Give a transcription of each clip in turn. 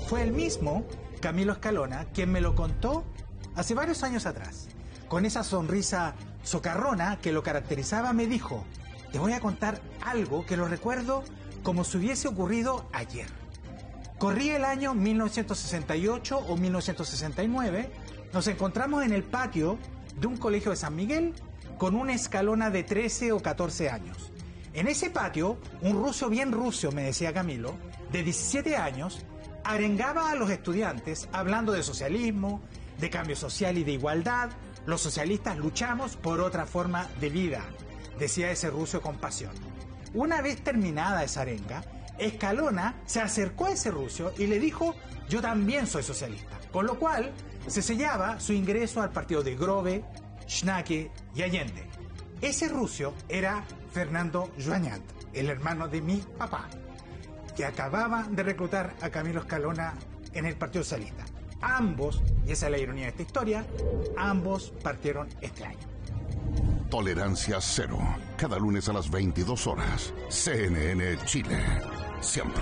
Fue el mismo Camilo Escalona quien me lo contó hace varios años atrás. Con esa sonrisa socarrona que lo caracterizaba, me dijo: te voy a contar algo que lo recuerdo como si hubiese ocurrido ayer. Corría el año 1968 o 1969, nos encontramos en el patio de un colegio de San Miguel con una Escalona de 13 o 14 años. En ese patio, un ruso bien ruso, me decía Camilo, de 17 años, arengaba a los estudiantes hablando de socialismo, de cambio social y de igualdad. Los socialistas luchamos por otra forma de vida, decía ese ruso con pasión. Una vez terminada esa arenga, Escalona se acercó a ese ruso y le dijo: yo también soy socialista. Con lo cual se sellaba su ingreso al partido de Grove, Schnake y Allende. Ese ruso era Fernando Joañat, el hermano de mi papá, que acababa de reclutar a Camilo Escalona en el Partido Socialista. Ambos, y esa es la ironía de esta historia, ambos partieron este año. Tolerancia cero. Cada lunes a las 22 horas. CNN Chile. Siempre.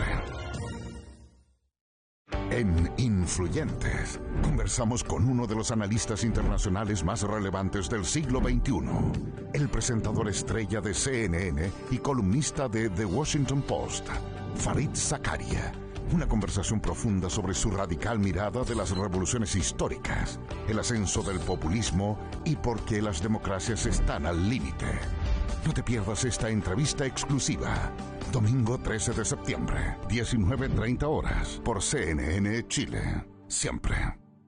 En Influyentes, conversamos con uno de los analistas internacionales más relevantes del siglo XXI, el presentador estrella de CNN y columnista de The Washington Post, Fareed Zakaria. Una conversación profunda sobre su radical mirada de las revoluciones históricas, el ascenso del populismo y por qué las democracias están al límite. No te pierdas esta entrevista exclusiva. Domingo 13 de septiembre, 19:30 horas, por CNN Chile. Siempre.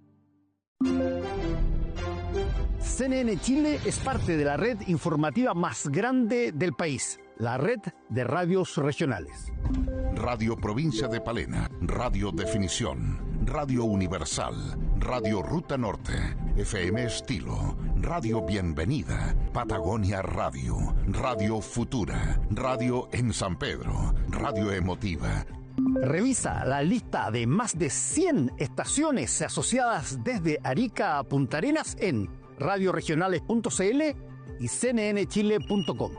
CNN Chile es parte de la red informativa más grande del país, la red de radios regionales. Radio Provincia de Palena, Radio Definición, Radio Universal, Radio Ruta Norte, FM Estilo, Radio Bienvenida, Patagonia Radio, Radio Futura, Radio en San Pedro, Radio Emotiva. Revisa la lista de más de 100 estaciones asociadas desde Arica a Punta Arenas en radioregionales.cl y cnnchile.com.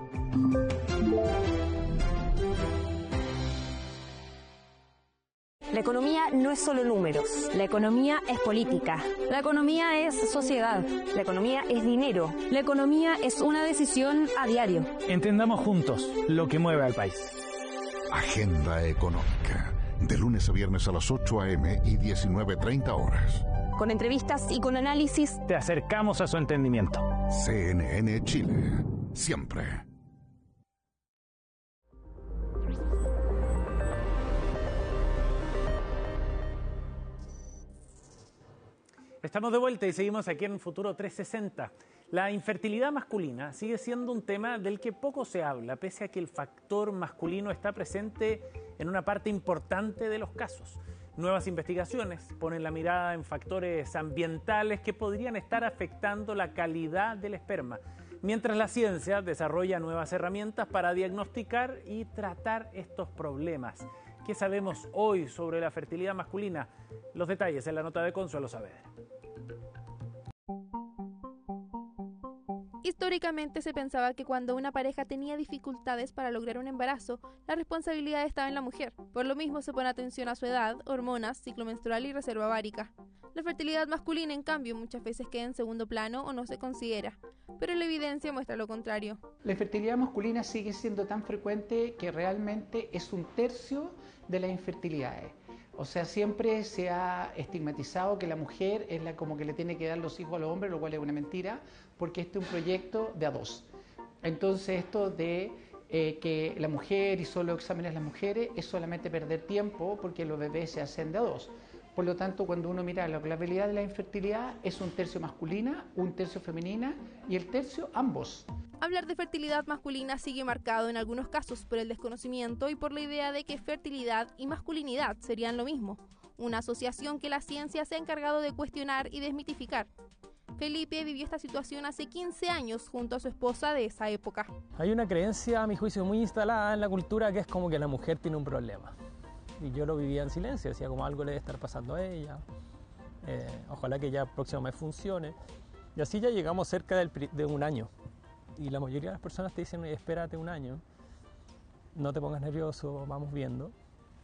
La economía no es solo números. La economía es política. La economía es sociedad. La economía es dinero. La economía es una decisión a diario. Entendamos juntos lo que mueve al país. Agenda Económica. De lunes a viernes a las 8 a.m. y 19:30 horas. Con entrevistas y con análisis. Te acercamos a su entendimiento. CNN Chile. Siempre. Estamos de vuelta y seguimos aquí en Futuro 360. La infertilidad masculina sigue siendo un tema del que poco se habla, pese a que el factor masculino está presente en una parte importante de los casos. Nuevas investigaciones ponen la mirada en factores ambientales que podrían estar afectando la calidad del esperma, mientras la ciencia desarrolla nuevas herramientas para diagnosticar y tratar estos problemas. ¿Qué sabemos hoy sobre la fertilidad masculina? Los detalles en la nota de Consuelo Saavedra. Históricamente se pensaba que cuando una pareja tenía dificultades para lograr un embarazo, la responsabilidad estaba en la mujer. Por lo mismo se pone atención a su edad, hormonas, ciclo menstrual y reserva ovárica. La fertilidad masculina, en cambio, muchas veces queda en segundo plano o no se considera, pero la evidencia muestra lo contrario. La infertilidad masculina sigue siendo tan frecuente que realmente es 1/3 de las infertilidades. O sea, siempre se ha estigmatizado que la mujer es la como que le tiene que dar los hijos a los hombres, lo cual es una mentira, porque este es un proyecto de a dos. Entonces esto de que la mujer y solo exámenes las mujeres es solamente perder tiempo porque los bebés se hacen de a dos. Por lo tanto, cuando uno mira la probabilidad de la infertilidad es 1/3 masculina, 1/3 femenina y el tercio ambos. Hablar de fertilidad masculina sigue marcado en algunos casos por el desconocimiento y por la idea de que fertilidad y masculinidad serían lo mismo, una asociación que la ciencia se ha encargado de cuestionar y desmitificar. Felipe vivió esta situación hace 15 años junto a su esposa de esa época. Hay una creencia, a mi juicio, muy instalada en la cultura que es como que la mujer tiene un problema. Y yo lo vivía en silencio, decía como algo le debe estar pasando a ella, ojalá que ya el próximo mes funcione. Y así ya llegamos cerca de un año. Y la mayoría de las personas te dicen, espérate un año, no te pongas nervioso, vamos viendo.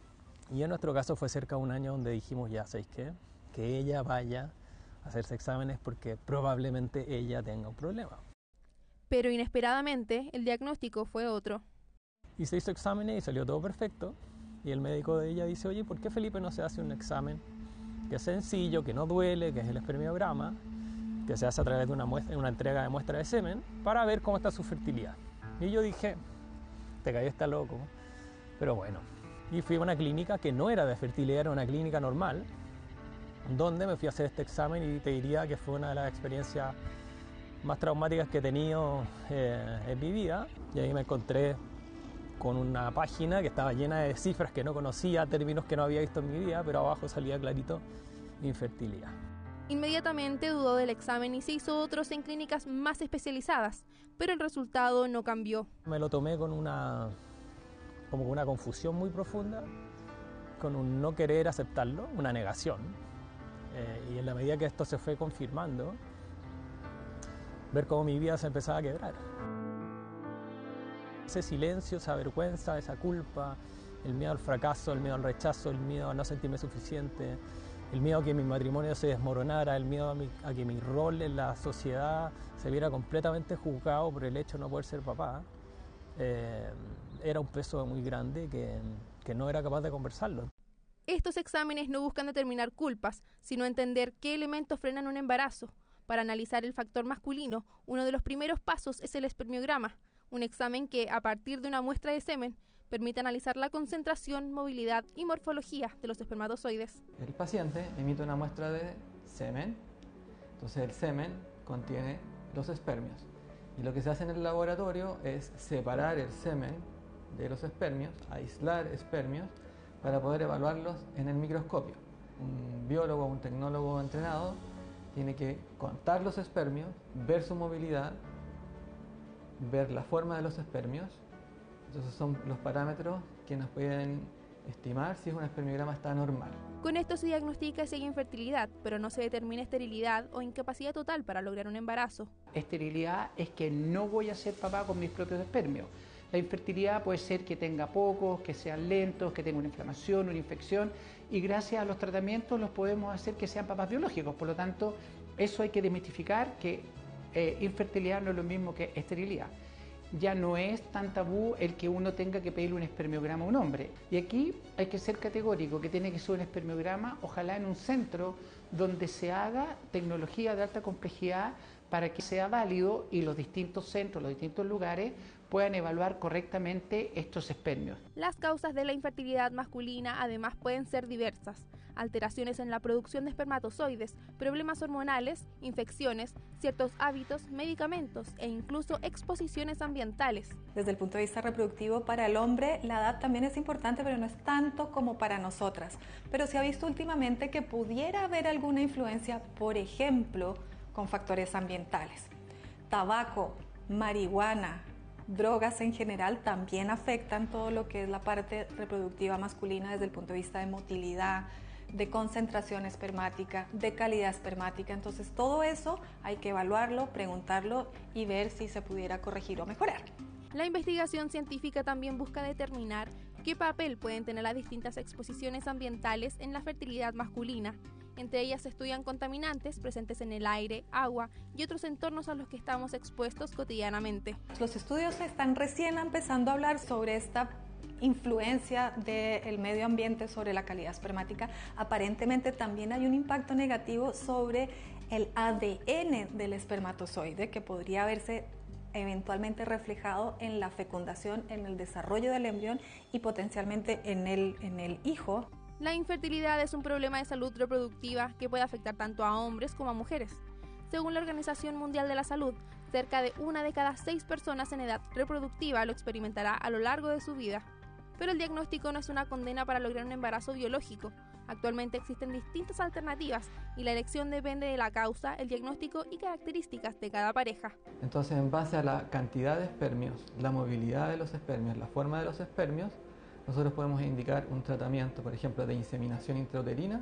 Y en nuestro caso fue cerca de un año donde dijimos, ya, ¿sabéis qué? Que ella vaya a hacerse exámenes porque probablemente ella tenga un problema. Pero inesperadamente el diagnóstico fue otro. Y se hizo exámenes y salió todo perfecto. Y el médico de ella dice, oye, ¿por qué Felipe no se hace un examen que es sencillo, que no duele, que es el espermiograma, que se hace a través de una entrega de muestra de semen, para ver cómo está su fertilidad? Y yo dije, te cayó, está loco. Pero bueno, y fui a una clínica que no era de fertilidad, era una clínica normal, donde me fui a hacer este examen y te diría que fue una de las experiencias más traumáticas que he tenido en mi vida. Y ahí me encontré con una página que estaba llena de cifras que no conocía, términos que no había visto en mi vida, pero abajo salía clarito infertilidad. Inmediatamente dudó del examen y se hizo otros en clínicas más especializadas, pero el resultado no cambió. Me lo tomé con una confusión muy profunda, con un no querer aceptarlo, una negación. Y en la medida que esto se fue confirmando, ver cómo mi vida se empezaba a quebrar. Ese silencio, esa vergüenza, esa culpa, el miedo al fracaso, el miedo al rechazo, el miedo a no sentirme suficiente, el miedo a que mi matrimonio se desmoronara, el miedo a que mi rol en la sociedad se viera completamente juzgado por el hecho de no poder ser papá, era un peso muy grande que no era capaz de conversarlo. Estos exámenes no buscan determinar culpas, sino entender qué elementos frenan un embarazo. Para analizar el factor masculino, uno de los primeros pasos es el espermiograma, un examen que, a partir de una muestra de semen, permite analizar la concentración, movilidad y morfología de los espermatozoides. El paciente emite una muestra de semen, entonces el semen contiene los espermios. Y lo que se hace en el laboratorio es separar el semen de los espermios, aislar espermios, para poder evaluarlos en el microscopio. Un biólogo o un tecnólogo entrenado tiene que contar los espermios, ver su movilidad, ver la forma de los espermios. Entonces son los parámetros que nos pueden estimar si un espermiograma está normal. Con esto se diagnostica si hay infertilidad, pero no se determina esterilidad o incapacidad total para lograr un embarazo. Esterilidad es que no voy a ser papá con mis propios espermios. La infertilidad puede ser que tenga pocos, que sean lentos, que tenga una inflamación, una infección, y gracias a los tratamientos los podemos hacer que sean papás biológicos. Por lo tanto, eso hay que desmitificar, que infertilidad no es lo mismo que esterilidad. Ya no es tan tabú el que uno tenga que pedirle un espermiograma a un hombre. Y aquí hay que ser categórico, que tiene que ser un espermiograma, ojalá en un centro donde se haga tecnología de alta complejidad para que sea válido y los distintos centros, los distintos lugares puedan evaluar correctamente estos espermios. Las causas de la infertilidad masculina además pueden ser diversas: alteraciones en la producción de espermatozoides, problemas hormonales, infecciones, ciertos hábitos, medicamentos e incluso exposiciones ambientales. Desde el punto de vista reproductivo, para el hombre la edad también es importante, pero no es tanto como para nosotras. Pero se ha visto últimamente que pudiera haber alguna influencia, por ejemplo, con factores ambientales. Tabaco, marihuana, drogas en general también afectan todo lo que es la parte reproductiva masculina desde el punto de vista de motilidad, de concentración espermática, de calidad espermática. Entonces todo eso hay que evaluarlo, preguntarlo y ver si se pudiera corregir o mejorar. La investigación científica también busca determinar qué papel pueden tener las distintas exposiciones ambientales en la fertilidad masculina. Entre ellas se estudian contaminantes presentes en el aire, agua y otros entornos a los que estamos expuestos cotidianamente. Los estudios están recién empezando a hablar sobre esta influencia del medio ambiente sobre la calidad espermática. Aparentemente también hay un impacto negativo sobre el ADN del espermatozoide que podría verse eventualmente reflejado en la fecundación, en el desarrollo del embrión y potencialmente en el hijo. La infertilidad es un problema de salud reproductiva que puede afectar tanto a hombres como a mujeres. Según la Organización Mundial de la Salud, cerca de 1 de cada 6 personas en edad reproductiva lo experimentará a lo largo de su vida. Pero el diagnóstico no es una condena para lograr un embarazo biológico. Actualmente existen distintas alternativas y la elección depende de la causa, el diagnóstico y características de cada pareja. Entonces, en base a la cantidad de espermios, la movilidad de los espermios, la forma de los espermios, nosotros podemos indicar un tratamiento, por ejemplo, de inseminación intrauterina,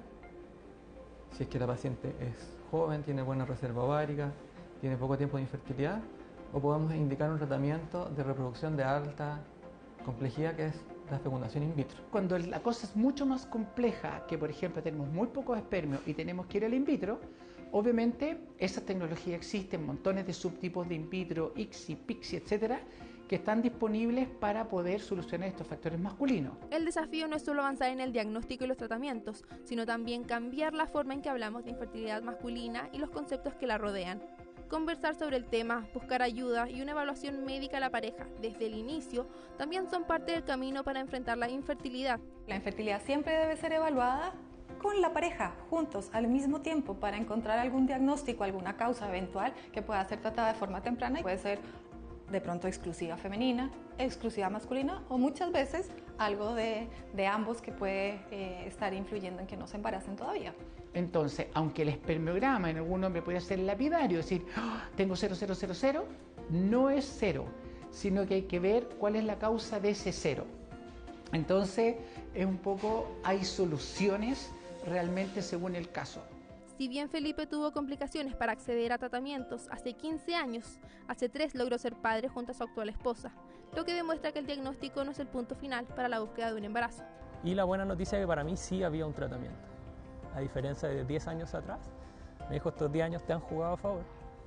si es que la paciente es joven, tiene buena reserva ovárica, tiene poco tiempo de infertilidad, o podemos indicar un tratamiento de reproducción de alta complejidad, que es la fecundación in vitro. Cuando la cosa es mucho más compleja, que por ejemplo tenemos muy pocos espermios y tenemos que ir al in vitro, obviamente esa tecnología existe, montones de subtipos de in vitro, ICSI, PICSI, etcétera, que están disponibles para poder solucionar estos factores masculinos. El desafío no es solo avanzar en el diagnóstico y los tratamientos, sino también cambiar la forma en que hablamos de infertilidad masculina y los conceptos que la rodean. Conversar sobre el tema, buscar ayuda y una evaluación médica a la pareja desde el inicio también son parte del camino para enfrentar la infertilidad. La infertilidad siempre debe ser evaluada con la pareja, juntos, al mismo tiempo, para encontrar algún diagnóstico, alguna causa eventual que pueda ser tratada de forma temprana y puede ser de pronto exclusiva femenina, exclusiva masculina o muchas veces algo de ambos que puede estar influyendo en que no se embaracen todavía. Entonces, aunque el espermiograma en algún hombre puede ser lapidario, es decir, tengo 0,000, no es cero, sino que hay que ver cuál es la causa de ese cero. Entonces, es un poco, hay soluciones realmente según el caso. Si bien Felipe tuvo complicaciones para acceder a tratamientos hace 15 años, hace 3 logró ser padre junto a su actual esposa, lo que demuestra que el diagnóstico no es el punto final para la búsqueda de un embarazo. Y la buena noticia es que para mí sí había un tratamiento. A diferencia de 10 años atrás, me dijo, estos 10 años te han jugado a favor.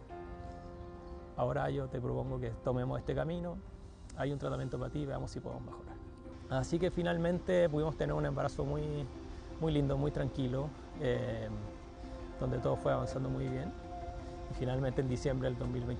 Ahora yo te propongo que tomemos este camino, hay un tratamiento para ti, veamos si podemos mejorar. Así que finalmente pudimos tener un embarazo muy lindo, muy tranquilo, donde todo fue avanzando muy bien. Y finalmente en diciembre del 2021